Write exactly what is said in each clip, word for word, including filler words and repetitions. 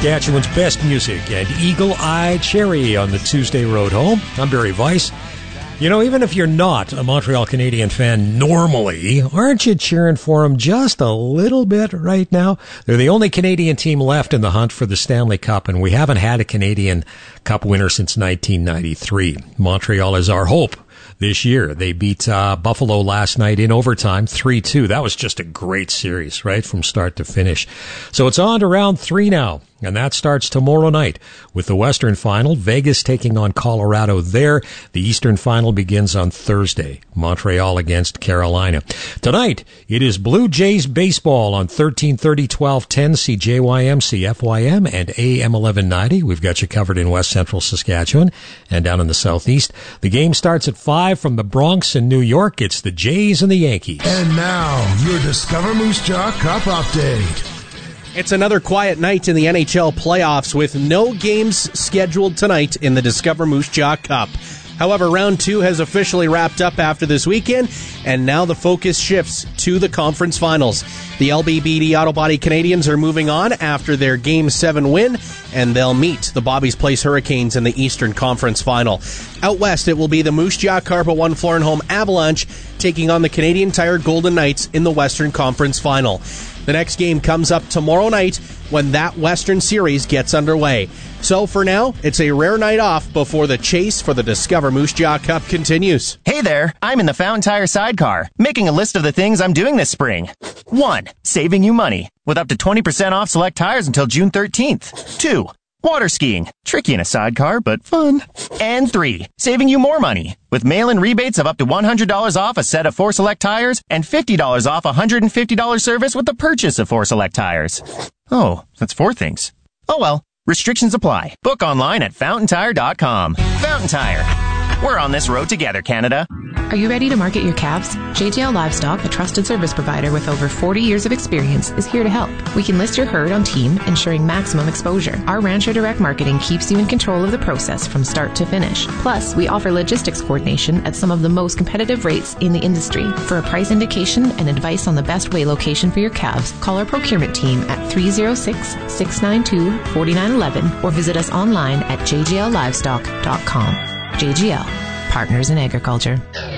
Saskatchewan's best music and Eagle-Eye Cherry on the Tuesday road home. I'm Barry Weiss. You know, even if you're not a Montreal Canadian fan normally, aren't you cheering for them just a little bit right now? They're the only Canadian team left in the hunt for the Stanley Cup, and we haven't had a Canadian Cup winner since nineteen ninety-three. Montreal is our hope this year. They beat uh, Buffalo last night in overtime, three two. That was just a great series, right, from start to finish. So it's on to round three now, and that starts tomorrow night with the Western Final. Vegas taking on Colorado there. The Eastern Final begins on Thursday. Montreal against Carolina. Tonight, it is Blue Jays baseball on thirteen thirty, twelve ten, C J Y M, C F Y M, and A M eleven ninety. We've got you covered in West Central Saskatchewan and down in the Southeast. The game starts at five from the Bronx in New York. It's the Jays and the Yankees. And now, your Discover Moose Jaw Cup update. It's another quiet night in the N H L playoffs with no games scheduled tonight in the Discover Moose Jaw Cup. However, round two has officially wrapped up after this weekend, and now the focus shifts to the conference finals. The L B B D Auto Body Canadians are moving on after their Game seven win, and they'll meet the Bobby's Place Hurricanes in the Eastern Conference Final. Out west, it will be the Moose Jaw Carpa One Florin-Home Avalanche taking on the Canadian Tire Golden Knights in the Western Conference Final. The next game comes up tomorrow night when that Western Series gets underway. So for now, it's a rare night off before the chase for the Discover Moose Jaw Cup continues. Hey there, I'm in the Fountain Tire sidecar, making a list of the things I'm doing this spring. One, saving you money, with up to twenty percent off select tires until June thirteenth. Two, water skiing, tricky in a sidecar, but fun. And three, saving you more money, with mail-in rebates of up to one hundred dollars off a set of four select tires and fifty dollars off a one hundred fifty dollars service with the purchase of four select tires. Oh, that's four things. Oh well. Restrictions apply. Book online at fountain tire dot com. Fountain Tire. We're on this road together, Canada. Are you ready to market your calves? J J L Livestock, a trusted service provider with over forty years of experience, is here to help. We can list your herd on team, ensuring maximum exposure. Our Rancher Direct Marketing keeps you in control of the process from start to finish. Plus, we offer logistics coordination at some of the most competitive rates in the industry. For a price indication and advice on the best weigh location for your calves, call our procurement team at three oh six, six nine two, four nine one one or visit us online at j j l livestock dot com. J G L, Partners in Agriculture.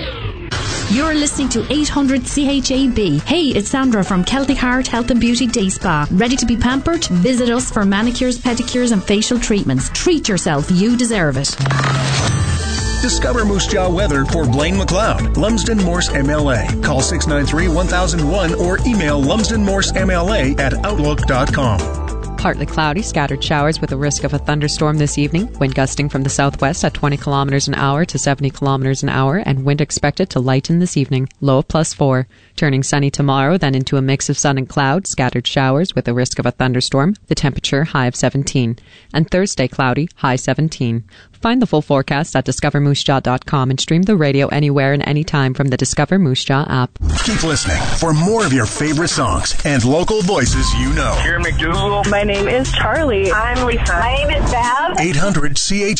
You're listening to eight hundred C H A B. Hey, it's Sandra from Celtic Heart Health and Beauty Day Spa. Ready to be pampered? Visit us for manicures, pedicures and facial treatments. Treat yourself. You deserve it. Discover Moose Jaw weather for Blaine McLeod, Lumsden Morse M L A. Call six nine three, one thousand one or email lumsden morse m l a at outlook dot com. Partly cloudy, scattered showers with a risk of a thunderstorm this evening. Wind gusting from the southwest at twenty kilometers an hour to seventy kilometers an hour, and wind expected to lighten this evening. Low of plus four. Turning sunny tomorrow, then into a mix of sun and cloud, scattered showers with a risk of a thunderstorm. The temperature high of seventeen. And Thursday cloudy, high seventeen. Find the full forecast at discover moose jaw dot com and stream the radio anywhere and anytime from the Discover Moose Jaw app. Keep listening for more of your favorite songs and local voices you know. Here, McDougal. My name is Charlie. I'm Lisa. My name is Bev. eight hundred C H